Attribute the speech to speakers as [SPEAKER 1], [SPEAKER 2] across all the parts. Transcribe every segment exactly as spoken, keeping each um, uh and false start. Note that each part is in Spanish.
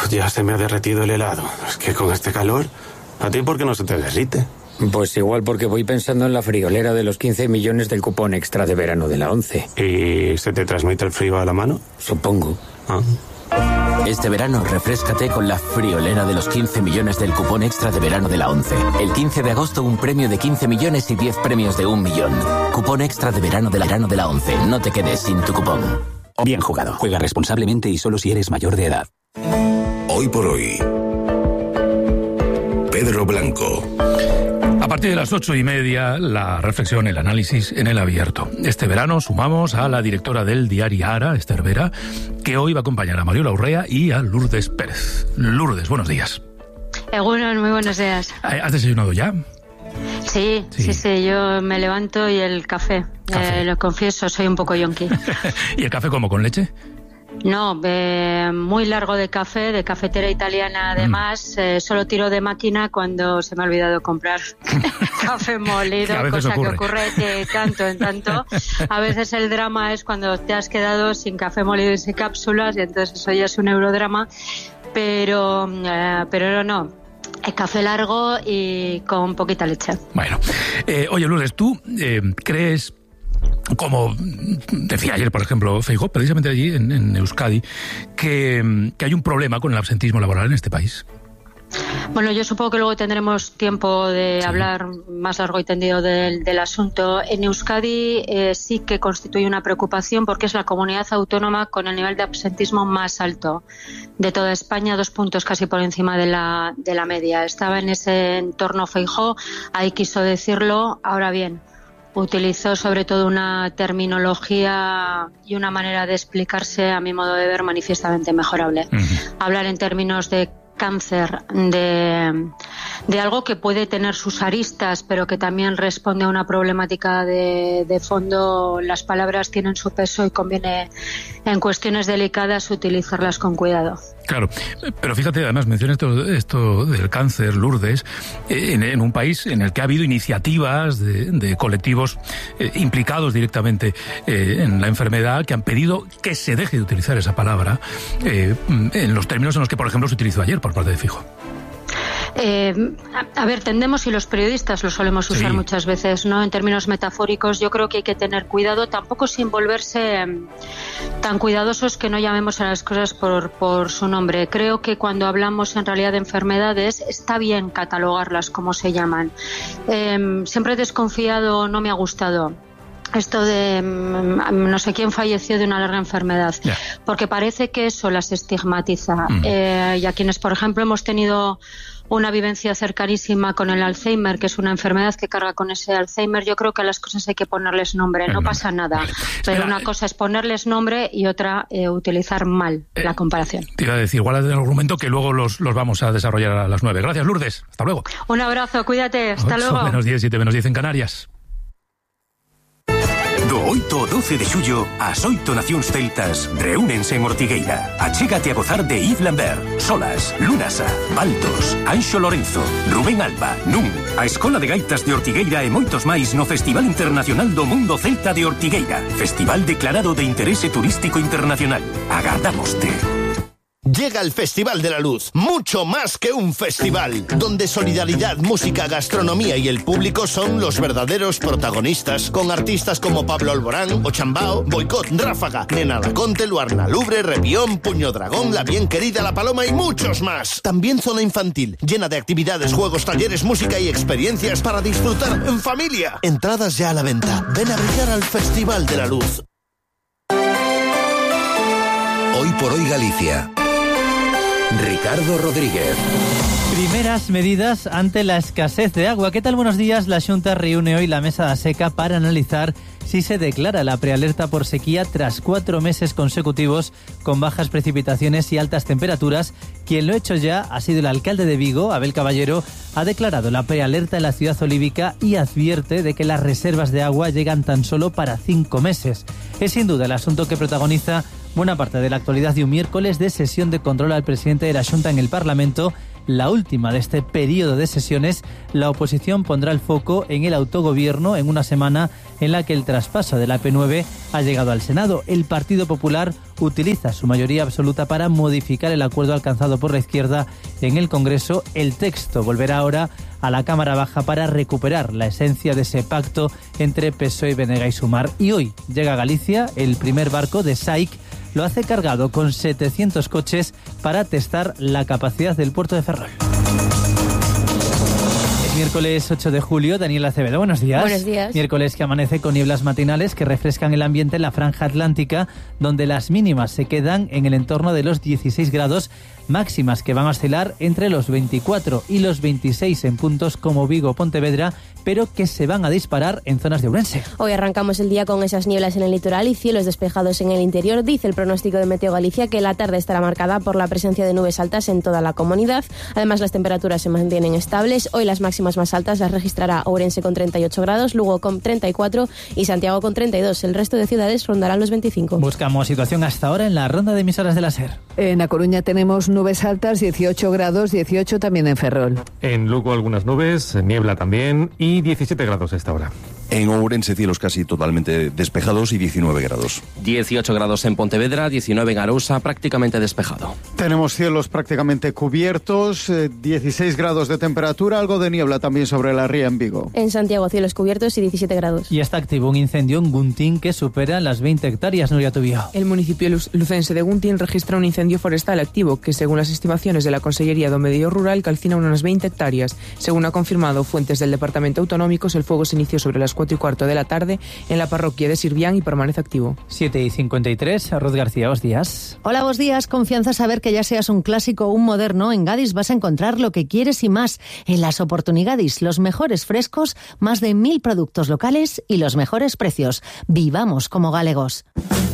[SPEAKER 1] Uf, ya se me ha derretido el helado. Es que con este calor, ¿a ti por qué no se te derrite?
[SPEAKER 2] Pues igual porque voy pensando en la friolera de los quince millones del cupón extra de verano de la ONCE.
[SPEAKER 1] ¿Y se te transmite el frío a la mano?
[SPEAKER 2] Supongo.
[SPEAKER 1] Ah.
[SPEAKER 3] Este verano refréscate con la friolera de los quince millones del cupón extra de verano de la ONCE. El quince de agosto un premio de quince millones y diez premios de un millón. Cupón extra de verano de la, verano de la ONCE. No te quedes sin tu cupón. Bien jugado. Juega responsablemente y solo si eres mayor de edad.
[SPEAKER 4] Hoy por hoy, Pedro Blanco.
[SPEAKER 5] A partir de las ocho y media, la reflexión, el análisis en El Abierto. Este verano sumamos a la directora del diario Ara, Esther Vera, que hoy va a acompañar a Mariola Urrea y a Lourdes Pérez. Lourdes, buenos días.
[SPEAKER 6] Egunon, muy buenos días.
[SPEAKER 5] ¿Has desayunado ya?
[SPEAKER 6] Sí, sí, sí, sí, yo me levanto y el café, café. Eh, lo confieso, soy un poco yonki.
[SPEAKER 5] ¿Y el café como, con leche?
[SPEAKER 6] No, eh, muy largo de café, de cafetera italiana además, mm. eh, solo tiro de máquina cuando se me ha olvidado comprar café molido, cosa ocurre. que ocurre de tanto en tanto. A veces el drama es cuando te has quedado sin café molido y sin cápsulas y entonces eso ya es un eurodrama, pero, eh, pero no, el café largo y con poquita leche.
[SPEAKER 5] Bueno, eh, oye Lourdes, ¿tú eh, crees... Como decía ayer, por ejemplo, Feijóo, precisamente allí en, en Euskadi, que, que hay un problema con el absentismo laboral en este país?
[SPEAKER 6] Bueno, yo supongo que luego tendremos tiempo de sí. hablar más largo y tendido del, del asunto. En Euskadi eh, sí que constituye una preocupación porque es la comunidad autónoma con el nivel de absentismo más alto de toda España, dos puntos casi por encima de la, de la media. Estaba en ese entorno Feijóo, ahí quiso decirlo. Ahora bien, utilizó sobre todo una terminología y una manera de explicarse, a mi modo de ver, manifiestamente mejorable. Uh-huh. Hablar en términos de cáncer, de, de algo que puede tener sus aristas, pero que también responde a una problemática de, de fondo. Las palabras tienen su peso y conviene, en cuestiones delicadas, utilizarlas con cuidado.
[SPEAKER 5] Claro, pero fíjate, además menciona esto, esto del cáncer, Lourdes, en, en un país en el que ha habido iniciativas de, de colectivos eh, implicados directamente eh, en la enfermedad que han pedido que se deje de utilizar esa palabra eh, en los términos en los que, por ejemplo, se utilizó ayer por parte de Feijóo.
[SPEAKER 6] Eh, a, a ver, tendemos, y los periodistas lo solemos usar sí. muchas veces, ¿no? En términos metafóricos, yo creo que hay que tener cuidado, tampoco sin volverse eh, tan cuidadosos que no llamemos a las cosas por, por su nombre. Creo que cuando hablamos en realidad de enfermedades está bien catalogarlas como se llaman. Eh, siempre he desconfiado, no me ha gustado esto de no sé quién falleció de una larga enfermedad, yeah. porque parece que eso las estigmatiza. Mm. Eh, y a quienes, por ejemplo, hemos tenido una vivencia cercanísima con el Alzheimer, que es una enfermedad que carga con ese Alzheimer, yo creo que a las cosas hay que ponerles nombre, no, no pasa nada. Vale. Pero Espera, una cosa es ponerles nombre y otra eh, utilizar mal eh, la comparación.
[SPEAKER 5] Te iba a decir, igual en algún momento que luego los, los vamos a desarrollar a las nueve. Gracias, Lourdes. Hasta luego.
[SPEAKER 6] Un abrazo, cuídate. Hasta
[SPEAKER 5] ocho,
[SPEAKER 6] luego.
[SPEAKER 5] Menos diez, siete menos diez en Canarias.
[SPEAKER 4] Do oito ao doce de xullo, as oito nacións celtas reúnense en Ortigueira. Achégate a gozar de Yves Lambert, Solas, Lunasa, Baltos, Anxo Lorenzo, Rubén Alba, Nun, a Escola de Gaitas de Ortigueira e moitos máis no Festival Internacional do Mundo Celta de Ortigueira. Festival declarado de interese turístico internacional. Agardámoste.
[SPEAKER 7] Llega el Festival de la Luz, mucho más que un festival, donde solidaridad, música, gastronomía y el público son los verdaderos protagonistas, con artistas como Pablo Alborán, Ochambao, Boicot, Ráfaga, Nena Laconte, Luarna Lubre, Repión, Puño Dragón, La Bien Querida, La Paloma y muchos más. También zona infantil, llena de actividades, juegos, talleres, música y experiencias para disfrutar en familia. Entradas ya a la venta. Ven a brillar al Festival de la Luz.
[SPEAKER 4] Hoy por hoy Galicia. Ricardo Rodríguez.
[SPEAKER 8] Primeras medidas ante la escasez de agua. ¿Qué tal? Buenos días. La Xunta reúne hoy la mesa da seca para analizar si se declara la prealerta por sequía tras cuatro meses consecutivos con bajas precipitaciones y altas temperaturas. Quien lo ha hecho ya ha sido el alcalde de Vigo, Abel Caballero. Ha declarado la prealerta en la ciudad olívica y advierte de que las reservas de agua llegan tan solo para cinco meses. Es sin duda el asunto que protagoniza buena parte de la actualidad de un miércoles de sesión de control al presidente de la Xunta en el Parlamento. La última de este periodo de sesiones, la oposición pondrá el foco en el autogobierno en una semana en la que el traspaso de la A P nueve ha llegado al Senado. El Partido Popular utiliza su mayoría absoluta para modificar el acuerdo alcanzado por la izquierda en el Congreso. El texto volverá ahora a la Cámara Baja para recuperar la esencia de ese pacto entre P S O E, B N G y Sumar. Y hoy llega a Galicia el primer barco de S A I C. Lo hace cargado con setecientos coches para testar la capacidad del puerto de Ferrol. Miércoles ocho de julio, Daniela Acevedo, buenos días.
[SPEAKER 9] Buenos días.
[SPEAKER 8] Miércoles que amanece con nieblas matinales que refrescan el ambiente en la franja atlántica, donde las mínimas se quedan en el entorno de los dieciséis grados, máximas que van a oscilar entre los veinticuatro y los veintiséis en puntos como Vigo o Pontevedra, pero que se van a disparar en zonas de Ourense.
[SPEAKER 9] Hoy arrancamos el día con esas nieblas en el litoral y cielos despejados en el interior. Dice el pronóstico de Meteo Galicia que la tarde estará marcada por la presencia de nubes altas en toda la comunidad. Además, las temperaturas se mantienen estables. Hoy las máximas más altas las registrará Ourense con treinta y ocho grados, Lugo con treinta y cuatro y Santiago con treinta y dos. El resto de ciudades rondarán los veinticinco.
[SPEAKER 8] Buscamos situación hasta ahora en la ronda de emisoras de la SER.
[SPEAKER 10] En A Coruña tenemos nubes altas, dieciocho grados, dieciocho también en Ferrol.
[SPEAKER 11] En Lugo algunas nubes, niebla también y diecisiete grados a esta hora.
[SPEAKER 12] En Ourense cielos casi totalmente despejados y diecinueve grados.
[SPEAKER 13] dieciocho grados en Pontevedra, diecinueve en Arousa, prácticamente despejado.
[SPEAKER 14] Tenemos cielos prácticamente cubiertos, eh, dieciséis grados de temperatura, algo de niebla también sobre la ría en Vigo.
[SPEAKER 9] En Santiago cielos cubiertos y diecisiete grados.
[SPEAKER 8] Y está activo un incendio en Guntín que supera las veinte hectáreas, Nuria Tubío.
[SPEAKER 15] El municipio lucense de Guntín registra un incendio forestal activo que, según las estimaciones de la Consellería do Medio Rural, calcina unas veinte hectáreas. Según ha confirmado fuentes del Departamento Autonómico, el fuego se inició sobre las cuatro y cuarto de la tarde en la parroquia de Sirvián y permanece activo.
[SPEAKER 8] siete y cincuenta y tres, Ruth García, buenos días.
[SPEAKER 10] Hola, buenos días. Confianza saber que ya seas un clásico o un moderno, en Gadis vas a encontrar lo que quieres y más. En las Oportunigadis, los mejores frescos, más de mil productos locales y los mejores precios. Vivamos como galegos.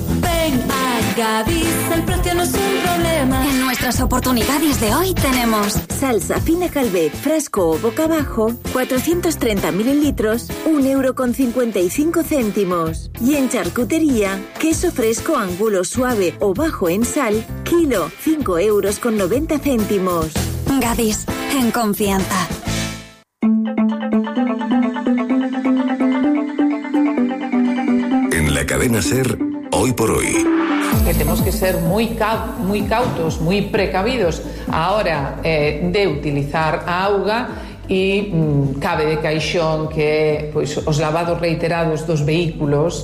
[SPEAKER 16] Ven a Gadis, el precio no es un problema. En nuestras Oportunidades de hoy tenemos
[SPEAKER 17] salsa fina Calvet, fresco o boca abajo, cuatrocientos treinta mililitros, un euro con cincuenta y cinco céntimos. Y en charcutería, queso fresco angulo suave o bajo en sal, kilo, cinco euros con noventa céntimos.
[SPEAKER 16] Gadis, en confianza.
[SPEAKER 18] En la cadena SER, hoy por hoy.
[SPEAKER 19] Que tenemos que ser muy, ca muy cautos, muy precavidos a hora eh, de utilizar a auga e mm, cabe de caixón que pois, os lavados reiterados dos vehículos,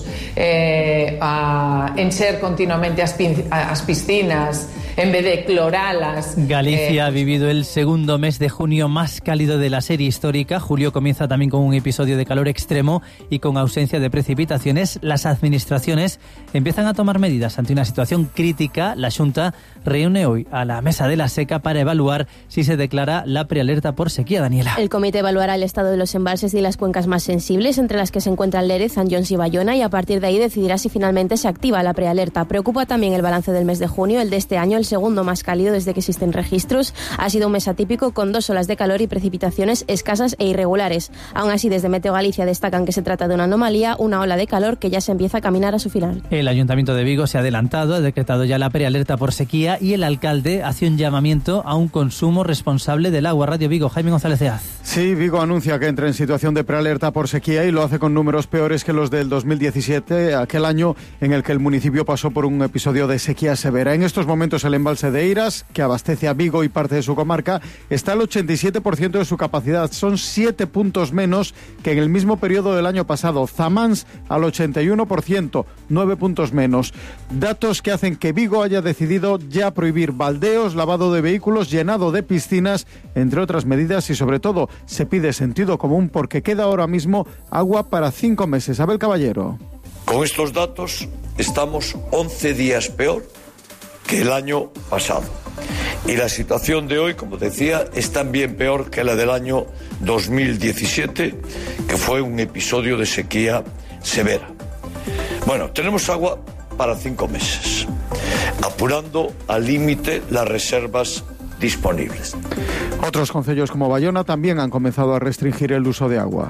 [SPEAKER 19] eh, a encher continuamente as, as piscinas en vez de cloralas.
[SPEAKER 8] Galicia
[SPEAKER 19] eh,
[SPEAKER 8] ha vivido el segundo mes de junio más cálido de la serie histórica. Julio comienza también con un episodio de calor extremo y con ausencia de precipitaciones. Las administraciones empiezan a tomar medidas ante una situación crítica. La Xunta reúne hoy a la mesa de la seca para evaluar si se declara la prealerta por sequía, Daniela.
[SPEAKER 9] El comité evaluará el estado de los embalses y las cuencas más sensibles, entre las que se encuentran Lérez, San Llons y Bayona, y a partir de ahí decidirá si finalmente se activa la prealerta. Preocupa también el balance del mes de junio, el de este año, el segundo más cálido desde que existen registros. Ha sido un mes atípico con dos olas de calor y precipitaciones escasas e irregulares. Aún así, desde Meteo Galicia destacan que se trata de una anomalía, una ola de calor que ya se empieza a caminar a su final.
[SPEAKER 8] El Ayuntamiento de Vigo se ha adelantado, ha decretado ya la prealerta por sequía y el alcalde hace un llamamiento a un consumo responsable del agua. Radio Vigo, Jaime González Eaz.
[SPEAKER 14] Sí, Vigo anuncia que entra en situación de prealerta por sequía y lo hace con números peores que los del dos mil diecisiete, aquel año en el que el municipio pasó por un episodio de sequía severa. En estos momentos el embalse de Eiras, que abastece a Vigo y parte de su comarca, está al ochenta y siete por ciento de su capacidad. Son siete puntos menos que en el mismo periodo del año pasado. Zamans al ochenta y uno por ciento, nueve puntos menos. Datos que hacen que Vigo haya decidido ya prohibir baldeos, lavado de vehículos, llenado de piscinas, entre otras medidas, y sobre todo se pide sentido común porque queda ahora mismo agua para cinco meses. Abel Caballero.
[SPEAKER 20] Con estos datos estamos once días peor que el año pasado. Y la situación de hoy, como decía, es también peor que la del año dos mil diecisiete, que fue un episodio de sequía severa. Bueno, tenemos agua para cinco meses, apurando al límite las reservas disponibles.
[SPEAKER 14] Otros concellos como Bayona también han comenzado a restringir el uso de agua.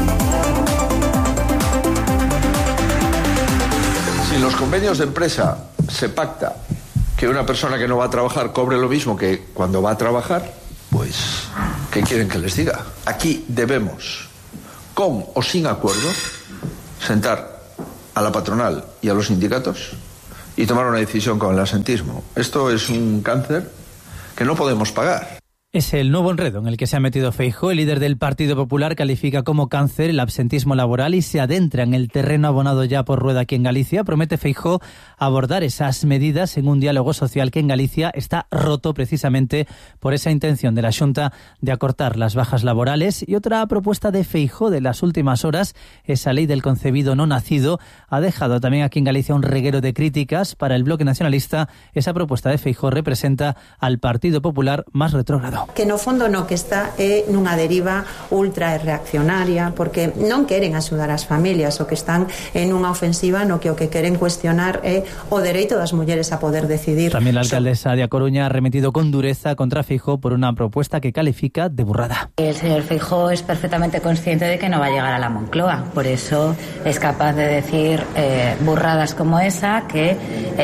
[SPEAKER 21] Si en los convenios de empresa se pacta que una persona que no va a trabajar cobre lo mismo que cuando va a trabajar, pues, ¿qué quieren que les diga? Aquí debemos, con o sin acuerdo, sentar a la patronal y a los sindicatos y tomar una decisión con el absentismo. Esto es un cáncer que no podemos pagar.
[SPEAKER 8] Es el nuevo enredo en el que se ha metido Feijóo. El líder del Partido Popular califica como cáncer el absentismo laboral y se adentra en el terreno abonado ya por Rueda aquí en Galicia. Promete Feijóo abordar esas medidas en un diálogo social que en Galicia está roto precisamente por esa intención de la Xunta de acortar las bajas laborales. Y otra propuesta de Feijóo de las últimas horas, esa ley del concebido no nacido, ha dejado también aquí en Galicia un reguero de críticas. Para el Bloque Nacionalista, esa propuesta de Feijóo representa al Partido Popular más retrógrado.
[SPEAKER 2] Que no fondo no que está é nunha deriva ultra reaccionaria, porque non queren axudar as familias, o que están en unha ofensiva no que o que queren cuestionar é o dereito das mulleres a poder decidir.
[SPEAKER 8] También la alcaldesa de A Coruña ha remitido con dureza contra Feijóo por una propuesta que califica de burrada.
[SPEAKER 22] El señor Feijóo es perfectamente consciente de que no va a llegar a la Moncloa, por eso es capaz de decir eh, burradas como esa que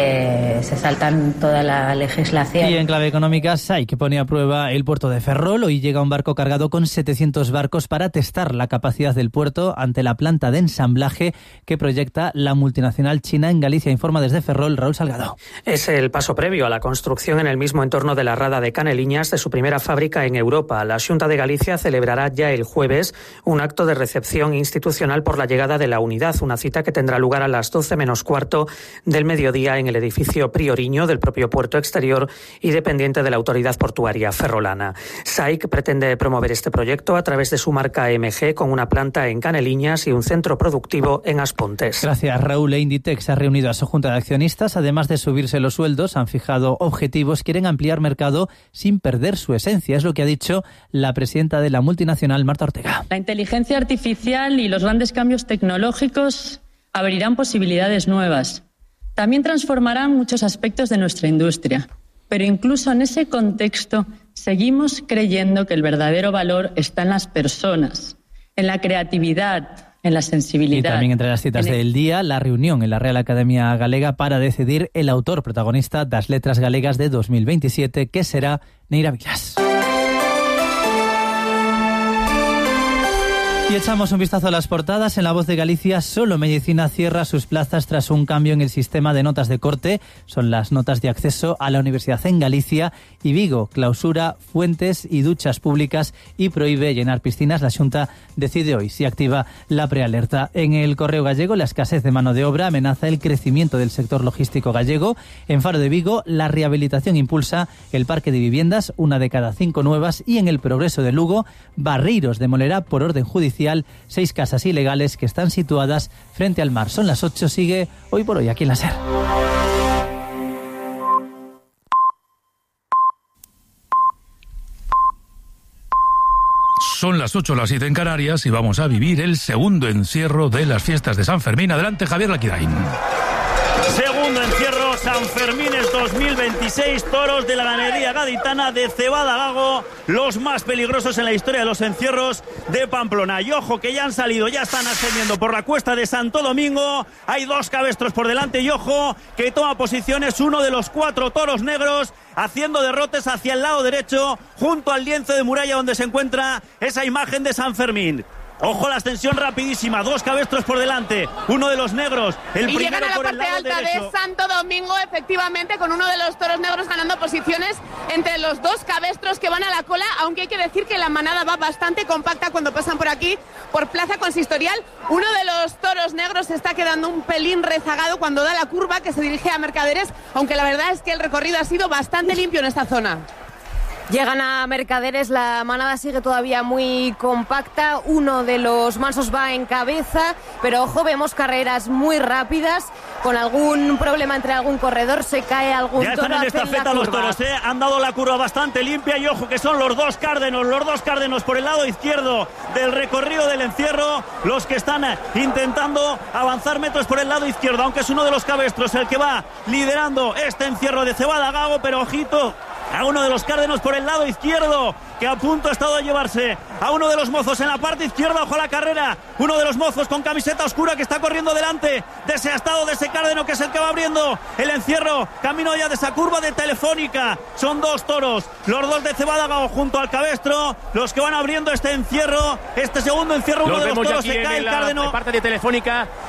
[SPEAKER 22] eh, se saltan toda la legislación.
[SPEAKER 8] Y en clave económica, S A I, que pone a prueba el puerto de Ferrol. Hoy llega un barco cargado con setecientos barcos para testar la capacidad del puerto ante la planta de ensamblaje que proyecta la multinacional china en Galicia. Informa desde Ferrol Raúl Salgado.
[SPEAKER 23] Es el paso previo a la construcción en el mismo entorno de la Rada de Caneliñas de su primera fábrica en Europa. La Xunta de Galicia celebrará ya el jueves un acto de recepción institucional por la llegada de la unidad, una cita que tendrá lugar a las doce menos cuarto del mediodía en el edificio Prioriño del propio puerto exterior y dependiente de la autoridad portuaria ferrolana. S A I C pretende promover este proyecto a través de su marca M G con una planta en Caneliñas y un centro productivo en Aspontes.
[SPEAKER 8] Gracias, Raúl. E Inditex ha reunido a su junta de accionistas. Además de subirse los sueldos, han fijado objetivos, quieren ampliar mercado sin perder su esencia. Es lo que ha dicho la presidenta de la multinacional, Marta Ortega.
[SPEAKER 24] La inteligencia artificial y los grandes cambios tecnológicos abrirán posibilidades nuevas. También transformarán muchos aspectos de nuestra industria. Pero incluso en ese contexto seguimos creyendo que el verdadero valor está en las personas, en la creatividad, en la sensibilidad.
[SPEAKER 8] Y también entre las citas el... del día, la reunión en la Real Academia Galega para decidir el autor protagonista das Letras Galegas de dos mil veintisiete, que será Neira Vilas. Y echamos un vistazo a las portadas. En La Voz de Galicia, solo Medicina cierra sus plazas tras un cambio en el sistema de notas de corte. Son las notas de acceso a la universidad en Galicia. Y Vigo clausura fuentes y duchas públicas y prohíbe llenar piscinas. La Xunta decide hoy si activa la prealerta. En El Correo Gallego, la escasez de mano de obra amenaza el crecimiento del sector logístico gallego. En Faro de Vigo, la rehabilitación impulsa el parque de viviendas, una de cada cinco nuevas. Y en El Progreso de Lugo, Barreiros demolerá por orden judicial seis casas ilegales que están situadas frente al mar. Son las ocho, sigue Hoy por Hoy aquí en la SER.
[SPEAKER 5] Son las ocho, las siete en Canarias y vamos a vivir el segundo encierro de las fiestas de San Fermín. Adelante, Javier Laquidain.
[SPEAKER 25] Segundo encierro, San Fermines dos mil veintiséis, toros de la ganadería gaditana de Cebada Gago, los más peligrosos en la historia de los encierros de Pamplona. Y ojo que ya han salido, ya están ascendiendo por la cuesta de Santo Domingo, hay dos cabestros por delante y ojo que toma posiciones uno de los cuatro toros negros, haciendo derrotes hacia el lado derecho, junto al lienzo de muralla donde se encuentra esa imagen de San Fermín. Ojo la ascensión rapidísima, dos cabestros por delante, uno de los negros, el
[SPEAKER 26] y
[SPEAKER 25] primero
[SPEAKER 26] llegan a la
[SPEAKER 25] por
[SPEAKER 26] parte
[SPEAKER 25] el lado
[SPEAKER 26] alta
[SPEAKER 25] derecho.
[SPEAKER 26] De Santo Domingo, efectivamente, con uno de los toros negros ganando posiciones entre los dos cabestros que van a la cola, aunque hay que decir que la manada va bastante compacta cuando pasan por aquí, por Plaza Consistorial. Uno de los toros negros se está quedando un pelín rezagado cuando da la curva que se dirige a Mercaderes, aunque la verdad es que el recorrido ha sido bastante limpio en esta zona.
[SPEAKER 27] Llegan a Mercaderes, la manada sigue todavía muy compacta, uno de los mansos va en cabeza, pero ojo, vemos carreras muy rápidas, con algún problema entre algún corredor, se cae algún
[SPEAKER 25] ya
[SPEAKER 27] toro.
[SPEAKER 25] Ya están en estafeta los toros, ¿eh? Han dado la curva bastante limpia y ojo que son los dos cárdenos, los dos cárdenos por el lado izquierdo del recorrido del encierro, los que están intentando avanzar metros por el lado izquierdo, aunque es uno de los cabestros el que va liderando este encierro de Cebada Gago, pero ojito a uno de los cárdenos por el lado izquierdo, que a punto ha estado de llevarse a uno de los mozos en la parte izquierda. Ojo a la carrera, uno de los mozos con camiseta oscura que está corriendo delante de ese estado, de ese cárdeno, que es el que va abriendo el encierro, camino ya de esa curva de Telefónica. Son dos toros, los dos de Cebada Gago junto al cabestro, los que van abriendo este encierro, este segundo encierro. Uno
[SPEAKER 28] los
[SPEAKER 25] de los toros
[SPEAKER 28] se
[SPEAKER 25] se cae el cárdeno.
[SPEAKER 28] De parte de Telefónica,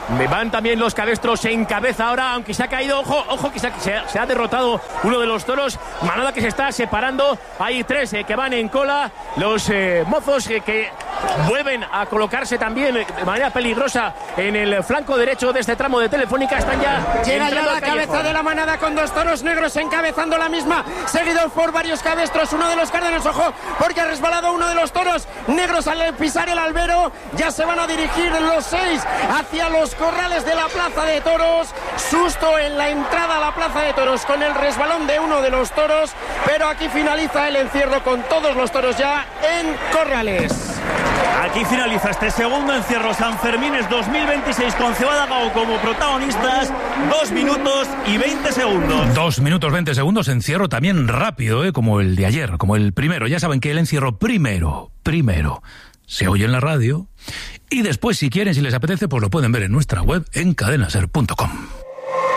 [SPEAKER 1] van también los cabestros en cabeza ahora, aunque se ha caído, ojo, ojo que se ha, se ha, se ha derrotado uno de los toros, manada que se está separando, hay tres eh, que van en cola, los eh, mozos eh, que vuelven a colocarse también de manera peligrosa en el flanco derecho de este tramo de Telefónica, están ya
[SPEAKER 3] llega ya la cabeza de la manada con dos toros negros encabezando la misma, seguido por varios cabestros, uno de los cárdenos, ojo, porque ha resbalado uno de los toros negros al pisar el albero, ya se van a dirigir los seis hacia los corrales de la plaza de toros, susto en la entrada a la plaza de toros con el resbalón de uno de los toros, pero aquí finaliza el encierro con todos los toros ya en corrales.
[SPEAKER 25] Aquí finaliza este segundo encierro Sanfermines dos mil veintiséis con Cebada Gao como protagonistas, dos minutos y veinte segundos.
[SPEAKER 5] Dos minutos veinte segundos, encierro también rápido, ¿eh? Como el de ayer, como el primero. Ya saben que el encierro primero, primero, se oye en la radio y después, si quieren, si les apetece, pues lo pueden ver en nuestra web en cadena ser punto com.